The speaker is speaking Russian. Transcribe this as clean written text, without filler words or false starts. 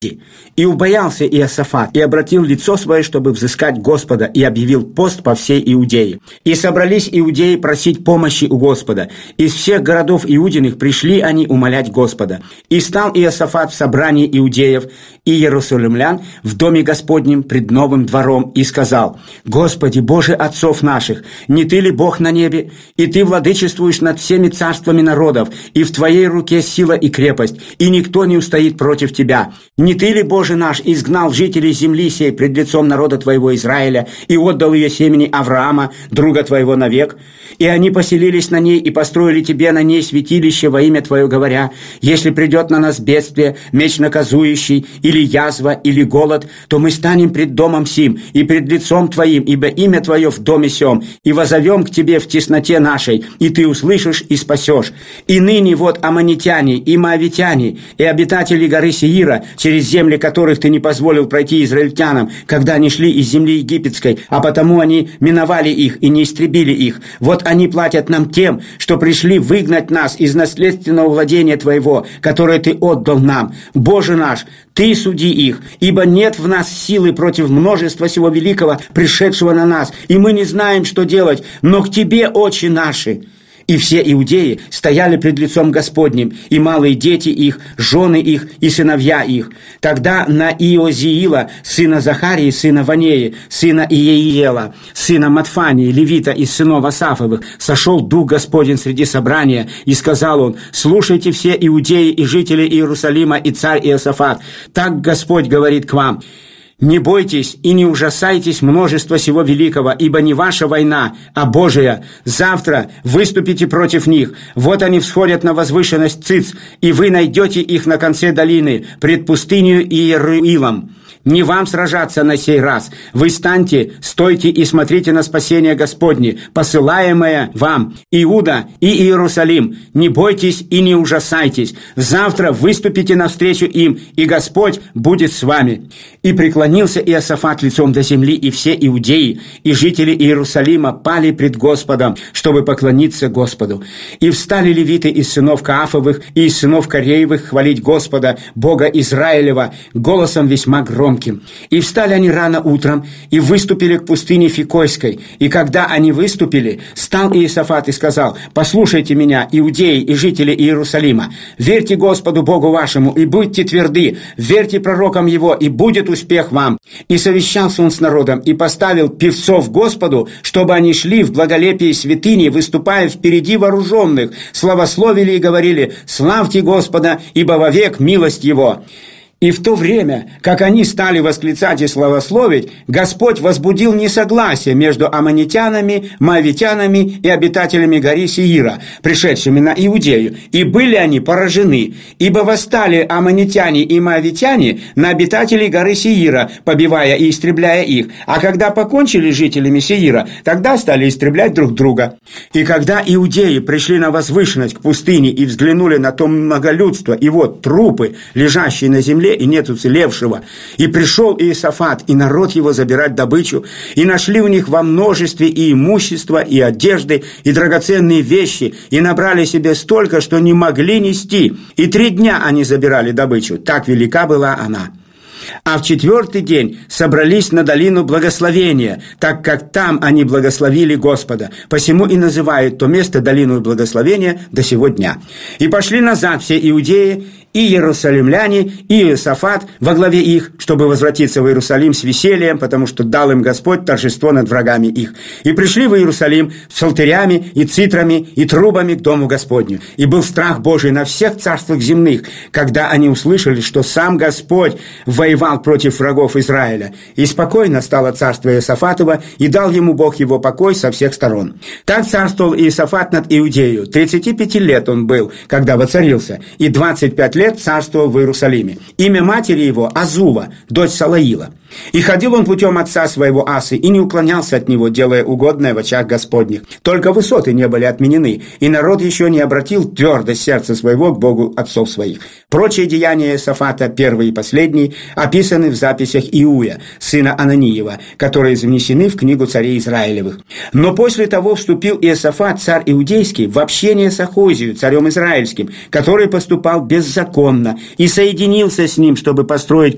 И убоялся Иосафат, и обратил лицо свое, чтобы взыскать Господа, и объявил пост по всей Иудее. И собрались иудеи просить помощи у Господа. Из всех городов иудиных пришли они умолять Господа. И стал Иосафат в собрании иудеев и иерусалимлян в доме Господнем пред новым двором, и сказал: «Господи, Боже отцов наших, не Ты ли Бог на небе? И Ты владычествуешь над всеми царствами народов, и в Твоей руке сила и крепость, и никто не устоит против Тебя. Не Ты ли, Боже наш, изгнал жителей земли сей пред лицом народа Твоего Израиля и отдал ее семени Авраама, друга Твоего, навек? И они поселились на ней и построили Тебе на ней святилище во имя Твое, говоря: если придет на нас бедствие, меч наказующий, или язва, или голод, то мы станем пред домом сим и пред лицом Твоим, ибо имя Твое в доме сем, и возовем к Тебе в тесноте нашей, и Ты услышишь и спасешь. И ныне вот аммонитяне, и моавитяне, и обитатели горы Сеира, через земли которых Ты не позволил пройти израильтянам, когда они шли из земли египетской, а потому они миновали их и не истребили их. Вот они платят нам тем, что пришли выгнать нас из наследственного владения Твоего, которое Ты отдал нам. Боже наш, Ты суди их, ибо нет в нас силы против множества сего великого, пришедшего на нас, и мы не знаем, что делать, но к Тебе, очи наши». И все иудеи стояли пред лицом Господним, и малые дети их, жены их и сыновья их. Тогда на Иозиила, сына Захарии, сына Ванеи, сына Иеиела, сына Матфании, левита из сынов Асафовых, сошел Дух Господень среди собрания, и сказал он: «Слушайте все иудеи и жители Иерусалима и царь Иосафат, так Господь говорит к вам: не бойтесь и не ужасайтесь множества сего великого, ибо не ваша война, а Божия. Завтра выступите против них. Вот они всходят на возвышенность Циц, и вы найдете их на конце долины, пред пустынью Иеруилом. Не вам сражаться на сей раз. Вы станьте, стойте и смотрите на спасение Господне, посылаемое вам, Иуда и Иерусалим. Не бойтесь и не ужасайтесь. Завтра выступите навстречу им, и Господь будет с вами». И преклонился Иосафат лицом до земли, и все иудеи и жители Иерусалима пали пред Господом, чтобы поклониться Господу. И встали левиты из сынов Каафовых и из сынов Кореевых хвалить Господа, Бога Израилева, голосом весьма громким. И встали они рано утром и выступили к пустыне Фикойской. И когда они выступили, стал Иосафат и сказал: «Послушайте меня, иудеи и жители Иерусалима, верьте Господу Богу вашему и будьте тверды, верьте пророкам Его, и будет успех вам». И совещался он с народом и поставил певцов Господу, чтобы они шли в благолепии святыни, выступая впереди вооруженных, славословили и говорили: «Славьте Господа, ибо вовек милость Его». И в то время, как они стали восклицать и славословить, Господь возбудил несогласие между аммонитянами, моавитянами и обитателями горы Сеира, пришедшими на Иудею, и были они поражены, ибо восстали аммонитяне и моавитяне на обитателей горы Сеира, побивая и истребляя их, а когда покончили с жителями Сеира, тогда стали истреблять друг друга. И когда иудеи пришли на возвышенность к пустыне и взглянули на то многолюдство, и вот трупы, лежащие на земле, и нет уцелевшего. И пришел Иосафат, и народ его забирать добычу, и нашли у них во множестве и имущество, и одежды, и драгоценные вещи, и набрали себе столько, что не могли нести. И 3 дня они забирали добычу, так велика была она. А в 4-й день собрались на долину благословения, так как там они благословили Господа. Посему и называют то место долину благословения до сего дня. И пошли назад все иудеи и иерусалимляне, и Иосафат во главе их, чтобы возвратиться в Иерусалим с весельем, потому что дал им Господь торжество над врагами их. И пришли в Иерусалим с псалтерями и цитрами и трубами к дому Господню. И был страх Божий на всех царствах земных, когда они услышали, что сам Господь воевал против врагов Израиля. И спокойно стало царство Иосафатово, и дал ему Бог его покой со всех сторон. Так царствовал Иосафат над Иудеей. 35 лет он был, когда воцарился, и 25 лет царствовал в Иерусалиме. Имя матери его Азува, дочь Салаила. И ходил он путем отца своего Асы, и не уклонялся от него, делая угодное в очах Господних. Только высоты не были отменены, и народ еще не обратил твердость сердца своего к Богу отцов своих. Прочие деяния Иосафата, первые и последние, описаны в записях Иуя, сына Ананиева, которые занесены в книгу царей Израилевых. Но после того вступил Иосафат, царь иудейский, в общение с Ахозию, царем израильским, который поступал беззаконно, и соединился с ним, чтобы построить